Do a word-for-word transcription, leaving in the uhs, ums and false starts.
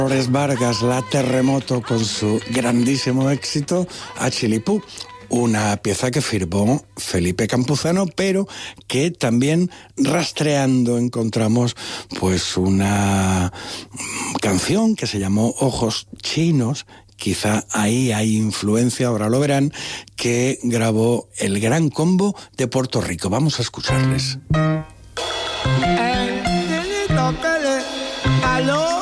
Dolores Vargas, La Terremoto, con su grandísimo éxito Achilipú, una pieza que firmó Felipe Campuzano, pero que también rastreando encontramos pues una canción que se llamó Ojos Chinos. Quizá ahí hay influencia, ahora lo verán, que grabó el Gran Combo de Puerto Rico. Vamos a escucharles. El delito que le aló